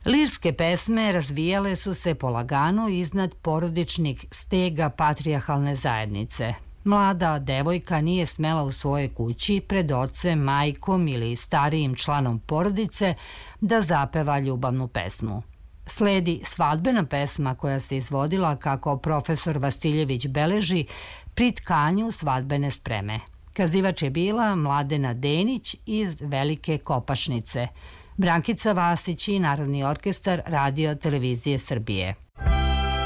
Lirske pesme razvijale su se polagano iznad porodičnih stega patrijarhalne zajednice. Mlada devojka nije smela u svojoj kući pred ocem, majkom ili starijim članom porodice da zapeva ljubavnu pesmu. Sledi svadbena pesma koja se izvodila, kako profesor Vasiljević beleži, pri tkanju svadbene spreme. Kazivač je bila Mladena Denić iz Velike Kopašnice. Brankica Vasić i Narodni orkestar Radio televizije Srbije.